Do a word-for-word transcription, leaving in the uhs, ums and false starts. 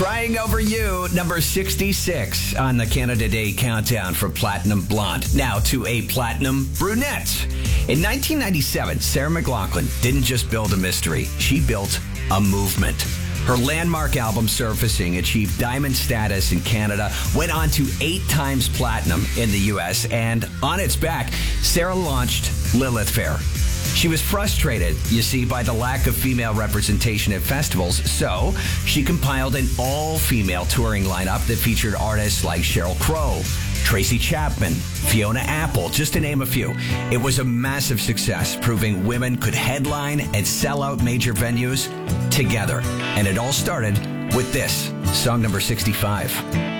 Crying Over You, number sixty-six on the Canada Day countdown for Platinum Blonde. Now to a Platinum Brunette. In nineteen ninety-seven, Sarah McLachlan didn't just build a mystery, she built a movement. Her landmark album, Surfacing, achieved diamond status in Canada, went on to eight times platinum in the U S, and on its back, Sarah launched Lilith Fair. She was frustrated, you see, by the lack of female representation at festivals, so she compiled an all-female touring lineup that featured artists like Sheryl Crow, Tracy Chapman, Fiona Apple, just to name a few. It was a massive success, proving women could headline and sell out major venues together. And it all started with this, song number sixty-five.